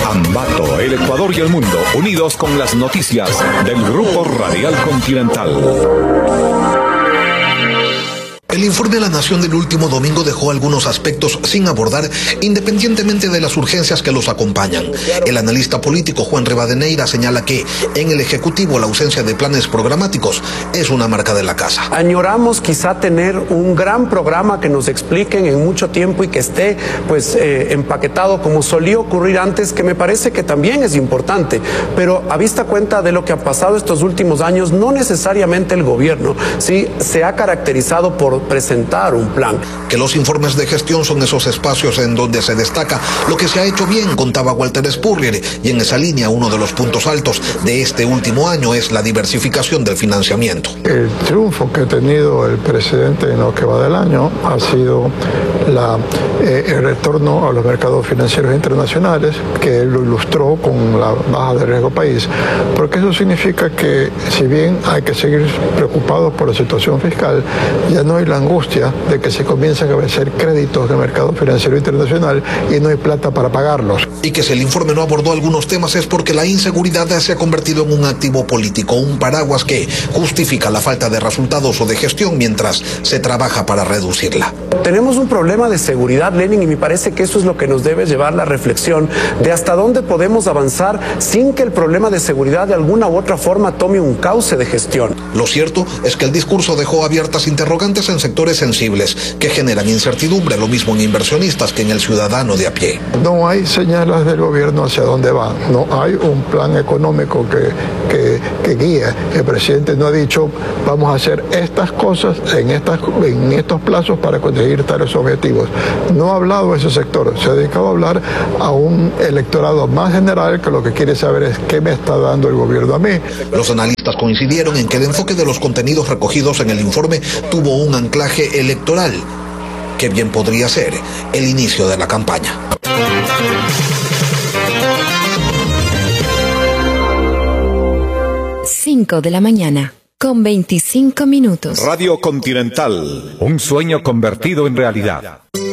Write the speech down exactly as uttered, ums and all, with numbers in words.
Ambato, el Ecuador y el mundo, unidos con las noticias del Grupo Radial Continental. El informe a la Nación del último domingo dejó algunos aspectos sin abordar, independientemente de las urgencias que los acompañan. El analista político Juan Rivadeneira señala que en el Ejecutivo la ausencia de planes programáticos es una marca de la casa. Añoramos quizá tener un gran programa que nos expliquen en mucho tiempo y que esté pues eh, empaquetado como solía ocurrir antes, que me parece que también es importante, pero a vista cuenta de lo que ha pasado estos últimos años, no necesariamente el gobierno sí se ha caracterizado por presentar un plan. Que los informes de gestión son esos espacios en donde se destaca lo que se ha hecho bien, contaba Walter Spurrier, y en esa línea uno de los puntos altos de este último año es la diversificación del financiamiento. El triunfo que ha tenido el presidente en lo que va del año ha sido la, eh, el retorno a los mercados financieros internacionales, que él lo ilustró con la baja de riesgo país, porque eso significa que si bien hay que seguir preocupados por la situación fiscal, ya no hay la angustia de que se comiencen a vencer créditos de mercado financiero internacional y no hay plata para pagarlos. Y que si el informe no abordó algunos temas es porque la inseguridad se ha convertido en un activo político, un paraguas que justifica la falta de resultados o de gestión mientras se trabaja para reducirla. Tenemos un problema de seguridad, Lenin, y me parece que eso es lo que nos debe llevar la reflexión de hasta dónde podemos avanzar sin que el problema de seguridad de alguna u otra forma tome un cauce de gestión. Lo cierto es que el discurso dejó abiertas interrogantes en sectores sensibles que generan incertidumbre, lo mismo en inversionistas que en el ciudadano de a pie. No hay señales del gobierno hacia dónde va, no hay un plan económico que, que, que guía. El presidente no ha dicho vamos a hacer estas cosas en, estas, en estos plazos para conseguir tales objetivos. No ha hablado de ese sector, se ha dedicado a hablar a un electorado más general que lo que quiere saber es qué me está dando el gobierno a mí. Los analistas coincidieron en que el enfoque de los contenidos recogidos en el informe tuvo un anclaje electoral, que bien podría ser el inicio de la campaña. cinco de la mañana, con veinticinco minutos. Radio Continental, un sueño convertido en realidad.